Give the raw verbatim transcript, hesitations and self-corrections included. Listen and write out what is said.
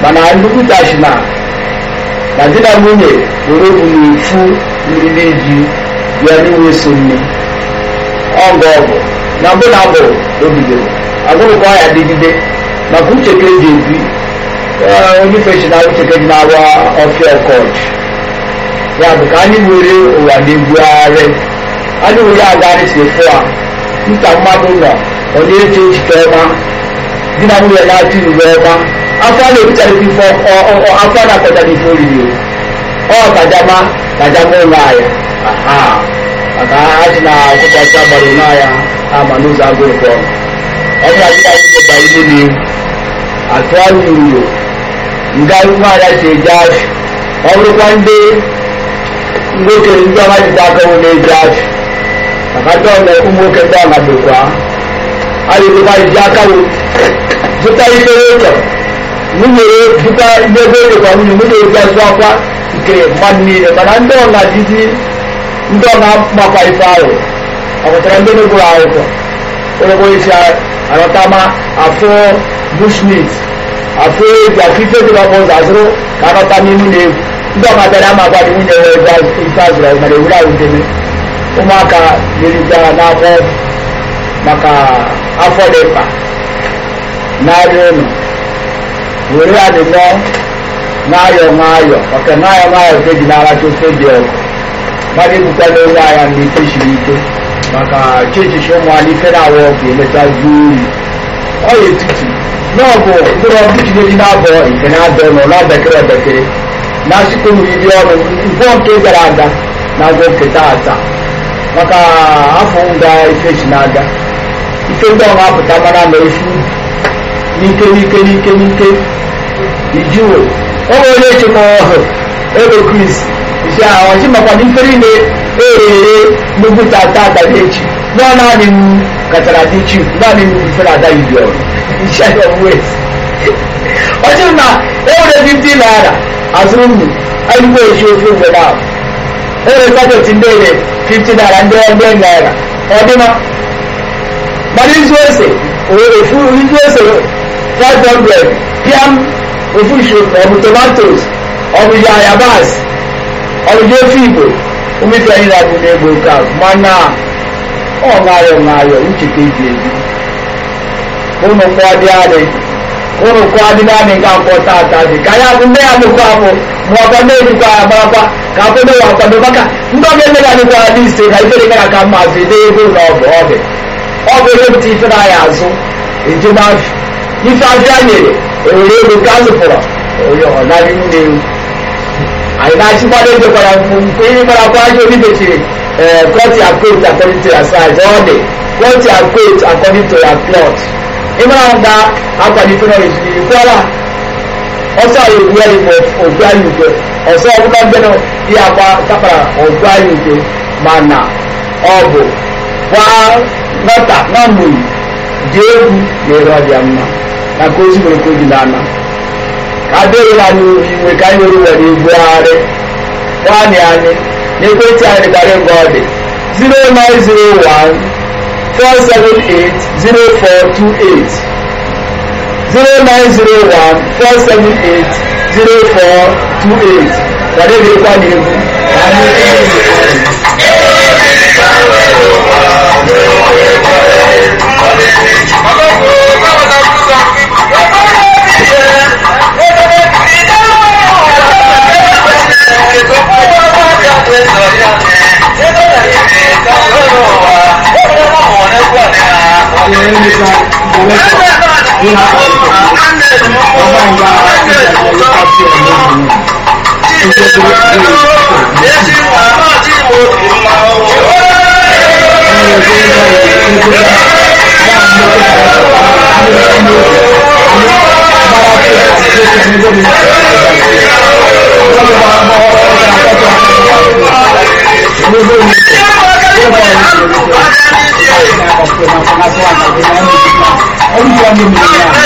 mana nnukwu tashi na na di na nwunye were obu fu mmiri ji bịa n'iwe so nne ọgụ ọgụ na mbụ na abụ obidoro agụrụkwa ya dịgide maka uche ka eji ebi onye feshi na uche ka eji na-awa ọfịa ọkọchị ya bụ ka anyị were ụwa na-ebugharị anyị were agarị si efu a nta mmadụ nọ ọ na-eche echiche ọma di na nwunye na-atụ ire ọma afọ a na-ebichara ife afọ a na-akpọchara ife oriri ọ kajama kajama ụlọ ahịa aha maka ha si na akwụkwọ agbara ụlọ ahịa ama n'ụzọ agụrụkọ ọ bụla dị anyị gba ihe n'ihu atụ anyị uro nga nwaanyị si eje afị ọ bụrụkwa ndị nwoke ndị ọma jide akawo na-eje afị maka ndị ọna ụmụ nwoke ndị ọna dokwa a na-edokwa iji akawo zụta ife ụlọ nwunye zụta ndị ebe edokwa nwunye nwunye eji azụ akwa nke mmadụ niile mana ndị ọna jizi ndị ọna makwa ife ahụ ọ pụtara ndị na-egburu akwụkwọ onye isi arọtama afọ bushmit afọ eji afọ ife dị n'ọkụ ụzọ azụrụ ka arọta n'ihu na egwu ndị ọmadara ama agwa dị nwunye nwere ife azụrụ mara ewuru ahụ deme ụmụaka merijara n'afọ maka afọ dị mkpa narị ụlọ were ya dị nọ n'ayọ nwayọ maka n'ayọ nwayọ ka eji na-aracha ofe dị ọkụ mmadụ ekwukwa n'onwe anya mgbe ike siri ike maka chechichi ụmụ anyị ike na-awụ ọgụ emeta zuo oyi ọya etiti n'ọgụ mkpụrụ ọgụ chineji na-abọ nke na-adọ n'ụlọ bekere bekere na asịkọ mmiri ọnụ mgbe nke gara aga na agwọ nke taata maka afọ nga ifechi na-aga ife ndị ọha apụta mana na efu n'ike n'ike n'ike n'ike ijiwo ọ bụ onye echekwa ọhụ ebe kris isi ahụ ọchị makwa na ife niile erere n'ugwu tata adada echi nọ naanị m kachara dị chi naanị m ife na-ada ibi ọrụ isi ahịa ọmụwe ọchị na ewere fifty naira azụrụ mụ aligbo echi ofe mgbede ahụ ewere sajọt ndị ere fifty naira ndị ndị naira ọ dịma mana izu ose ofu izu ose five hundred piam ofu isho ọ bụ tomatos ọ bụ ya yabasị ọrụjọ ofe igbo umefe anyị na-abụ n'egbo oke ahụ mana ọ nwayọ nwayọ uche ka eji ebi ụnụ kwọdị adị ụnụ kwọdị naanị nke akwọ tata dị ka ya bụ ndị ya nụkwa afọ ma ọkwa na-ejikwa ya marakwa ka akwụ na ụwa kwado maka ndị ọbịa eme ga-adịkwara n'ise ka ifere gara ka mma azụ ede ego na ọbụ ọbị ọ bụ ebe pụta ife na ya azụ eje n'afọ ife afịa nyere ewere ego ka a zụpụrụ ọ naghị nne ewu anyị na-achịkwado ejekwara mkpu mkpu ihe gbara akwa aja obi mechiri ee cut your coat according to your size ọ dị cut your coat according to your cloth ịmara nga akwalite na ejiri kwara ọsọ anyị egwu ya igbo ogwu anyị ugwe ọsọ ọbụla mbenụ ihe akwa tapara ogwu anyị ugwe mana ọ bụ kwa nwata na mmụrụ dị egwu na-ere ọbịa mma na ka ozi nwere ka obi na-ana ka adịghị anyị iwe ka anyị nwere were ibugharị nwaanyị anyị n'ekwentị anyị dịkarị ngwa ọ dị zero nine zero one four seven eight zero four two eight zero nine zero one four seven eight zero four two eight kwadebekwa n'egwu Thank you.